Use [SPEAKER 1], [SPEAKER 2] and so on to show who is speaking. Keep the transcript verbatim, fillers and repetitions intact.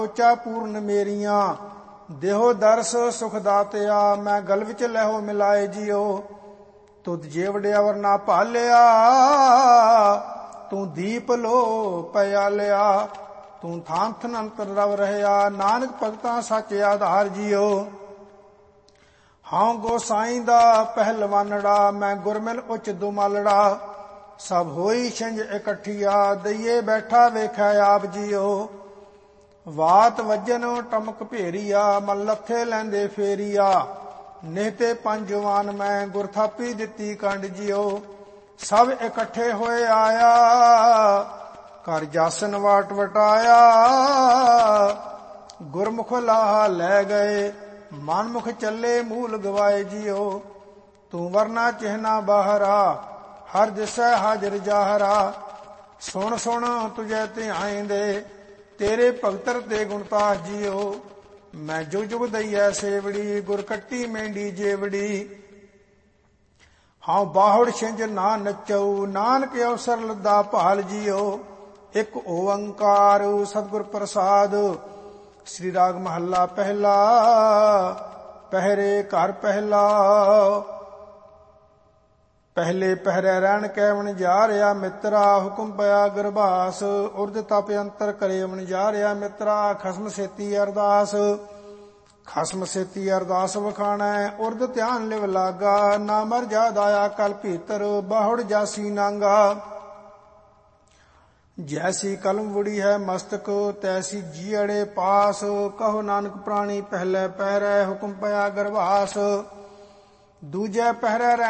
[SPEAKER 1] ਸੋਚਾ ਪੂਰਨ ਮੇਰੀਆਂ, ਦੇਹੋ ਦਰਸ ਸੁਖ ਦਾਤਿਆ। ਮੈਂ ਗਲ ਵਿੱਚ ਲਹੋ ਮਿਲਾਏ ਜਿਉ, ਤੁਧ ਜੇ ਵਡਿਆਵਰ ਨਾ ਭਾਲਿਆ। ਤੂੰ ਦੀਪ ਲੋ ਪਿਆਲਿਆ, ਤੂੰ ਥਾਨ ਥਨ ਅੰਤਰ ਰਵ ਰਹਿਆ। ਨਾਨਕ ਭਗਤਾਂ ਸੱਚ ਆਧਾਰ ਜਿਉ, ਹਾਂ ਗੋਸਾਈਂ ਦਾ ਪਹਿਲਵਾਨੜਾ। ਮੈਂ ਗੁਰਮਿਲ ਉੱਚ ਦੁਮਾਲੜਾ, ਸਭ ਹੋਈ ਛਿੰਝ ਇਕੱਠੀਆ। ਦਈਏ ਬੈਠਾ ਵੇਖਿਆ ਆਪ ਜਿਉ, ਵਾਤ ਵਜਨ ਟਮਕ ਭੇਰੀਆ। ਮਨ ਲੱਥੇ ਲੈਂਦੇ ਫੇਰੀਆ, ਨਿਹਤੇ ਪੰਜ ਜਵਾਨ ਮੈਂ। ਗੁਰ ਥਾਪੀ ਦਿੱਤੀ ਕੰਡ ਜਿਉ, ਸਭ ਇਕੱਠੇ ਹੋਏ ਆਇਆ। ਕਰ ਜਾਸਨ ਵਾਟ ਵਟਾਇਆ, ਗੁਰਮੁਖ ਲਾਹਾ ਲੈ ਗਏ। ਮਨਮੁਖ ਚੱਲੇ ਮੂਲ ਗਵਾਏ ਜਿਉ, ਤੂੰ ਵਰਨਾ ਚਿਹਨਾ ਬਾਹਰਾ। ਹਰ ਦਿਸੈ ਹਾਜ਼ਰ ਜਾਹਰਾ, ਸੁਣ ਸੁਣ ਤੁਝੇ ਧਿਆਇਂਦੇ। ਤੇਰੇ ਭਗਤਰ ਤੇ ਗੁਣਤਾਸ ਜਿਉ, ਮੈਂ ਜੁਗ ਜੁਗ ਦਈਐ ਸੇਵੜੀ। ਗੁਰ ਕੱਟੀ ਮੇਂਢੀ ਜੇਵੜੀ, ਹਾਂ ਬਾਹੁੜ ਛਿੰਝ ਨਾ ਨਚਉ। ਨਾਨਕ ਅਵਸਰ ਲੱਦਾ ਭਾਲ ਜਿਉ, ਇੱਕ ਓੰਕਾਰ ਸਤਿਗੁਰ ਪ੍ਰਸਾਦ। ਸ੍ਰੀ ਰਾਗ ਮਹੱਲਾ ਪਹਿਲਾ। ਪਹਿਰੇ ਘਰ ਪਹਿਲਾ। ਪਹਿਲੇ ਪਹਿਰੇ ਰਹਿਣ ਕੈ ਵਣਜਾਰਿਆ ਮਿੱਤਰਾ। ਹੁਕਮ ਪਿਆ ਗਰਭਾਸ, ਉਰਦ ਤਪ ਅੰਤਰ ਕਰੇ ਵਣਜਾਰਿਆ ਮਿੱਤਰਾ। ਖਸਮ ਸੇਤੀ ਅਰਦਾਸ, ਖਸਮ ਸੇਤੀ ਅਰਦਾਸ ਵਖਾਣੈ। ਉਰਦ ਧਿਆਨ ਲਿਵ ਲਾਗਾ, ਨਾ ਮਰ ਜਾਦ ਆਇਆ ਕਲ ਭੀਤਰ। ਬਾਹੁੜ ਜਾਸੀ ਨਾਂਗਾ, ਜੈਸੀ ਕਲਮ ਵੁੜੀ ਹੈ ਮਸਤਕ। ਤੈਸੀ ਜੀਅੜੇ ਪਾਸ, ਕਹੋ ਨਾਨਕ ਪ੍ਰਾਣੀ ਪਹਿਲੇ ਪਹਿਰੇ। ਹੁਕਮ ਪਿਆ ਗਰਭਾਸ, ਦੂਜੇ ਪਹਿਰੇ